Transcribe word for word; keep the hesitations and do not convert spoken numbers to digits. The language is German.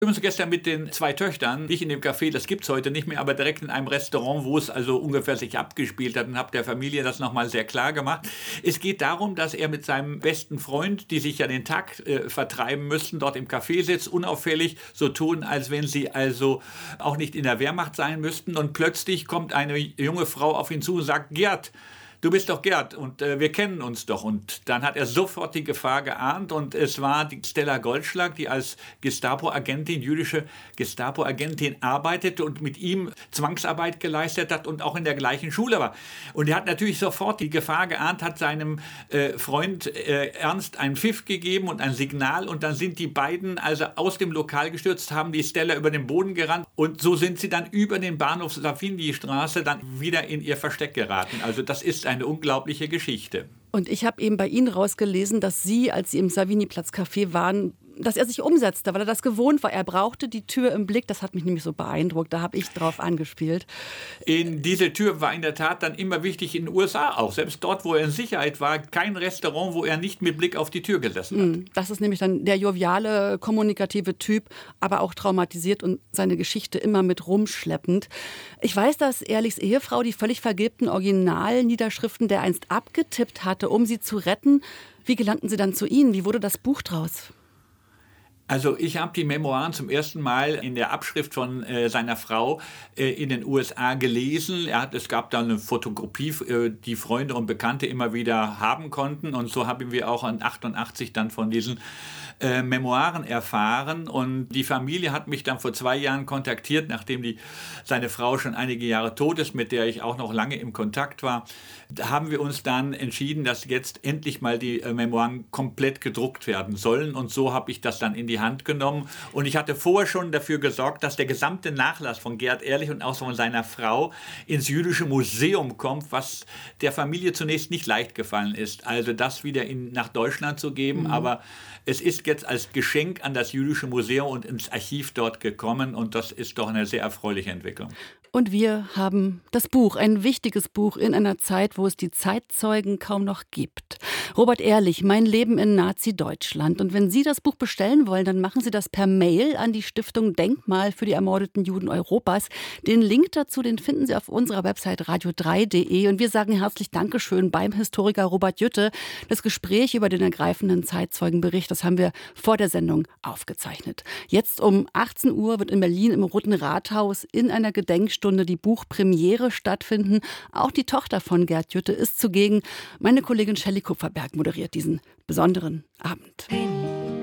Wir haben uns gestern mit den zwei Töchtern, nicht in dem Café, das gibt's heute nicht mehr, aber direkt in einem Restaurant, wo es also ungefähr sich abgespielt hat, und habe der Familie das nochmal sehr klar gemacht. Es geht darum, dass er mit seinem besten Freund, die sich ja den Tag äh, vertreiben müssten, dort im Café sitzt, unauffällig so tun, als wenn sie also auch nicht in der Wehrmacht sein müssten. Und plötzlich kommt eine junge Frau auf ihn zu und sagt: Gerd, du bist doch Gerd und äh, wir kennen uns doch. Und dann hat er sofort die Gefahr geahnt, und es war die Stella Goldschlag, die als Gestapo-Agentin, jüdische Gestapo-Agentin arbeitete und mit ihm Zwangsarbeit geleistet hat und auch in der gleichen Schule war. Und er hat natürlich sofort die Gefahr geahnt, hat seinem äh, Freund äh, Ernst einen Pfiff gegeben und ein Signal, und dann sind die beiden also aus dem Lokal gestürzt, haben die Stella über den Boden gerannt, und so sind sie dann über den Bahnhof Savigny-Straße dann wieder in ihr Versteck geraten. Also das ist eine unglaubliche Geschichte. Und ich habe eben bei Ihnen rausgelesen, dass Sie, als Sie im Savigny-Platz-Café waren, dass er sich umsetzte, weil er das gewohnt war. Er brauchte die Tür im Blick. Das hat mich nämlich so beeindruckt. Da habe ich drauf angespielt. In diese Tür war in der Tat dann immer wichtig, in den U S A auch. Selbst dort, wo er in Sicherheit war, kein Restaurant, wo er nicht mit Blick auf die Tür gesessen hat. Das ist nämlich dann der joviale, kommunikative Typ, aber auch traumatisiert und seine Geschichte immer mit rumschleppend. Ich weiß, dass Ehrlichs Ehefrau die völlig vergilbten Originalniederschriften der einst abgetippt hatte, um sie zu retten. Wie gelangten sie dann zu Ihnen? Wie wurde das Buch draus? Also ich habe die Memoiren zum ersten Mal in der Abschrift von äh, seiner Frau äh, in den U S A gelesen. Er hat, es gab da eine Fotokopie, äh, die Freunde und Bekannte immer wieder haben konnten. Und so haben wir auch in achtundachtzig dann von diesen äh, Memoiren erfahren. Und die Familie hat mich dann vor zwei Jahren kontaktiert, nachdem die, seine Frau schon einige Jahre tot ist, mit der ich auch noch lange im Kontakt war. Da haben wir uns dann entschieden, dass jetzt endlich mal die äh, Memoiren komplett gedruckt werden sollen. Und so habe ich das dann in die Hand genommen. Und ich hatte vorher schon dafür gesorgt, dass der gesamte Nachlass von Gerd Ehrlich und auch von seiner Frau ins Jüdische Museum kommt, was der Familie zunächst nicht leicht gefallen ist. Also das wieder in, nach Deutschland zu geben. Mhm. Aber es ist jetzt als Geschenk an das Jüdische Museum und ins Archiv dort gekommen. Und das ist doch eine sehr erfreuliche Entwicklung. Und wir haben das Buch, ein wichtiges Buch in einer Zeit, wo es die Zeitzeugen kaum noch gibt. Robert Ehrlich, Mein Leben in Nazi-Deutschland. Und wenn Sie das Buch bestellen wollen, dann machen Sie das per Mail an die Stiftung Denkmal für die ermordeten Juden Europas. Den Link dazu, den finden Sie auf unserer Website radio drei punkt de. Und wir sagen herzlich Dankeschön beim Historiker Robert Jütte. Das Gespräch über den ergreifenden Zeitzeugenbericht, das haben wir vor der Sendung aufgezeichnet. Jetzt um achtzehn Uhr wird in Berlin im Roten Rathaus in einer Gedenkstunde die Buchpremiere stattfinden. Auch die Tochter von Gerd Jütte ist zugegen. Meine Kollegin Shelley Kupferberg moderiert diesen besonderen Abend.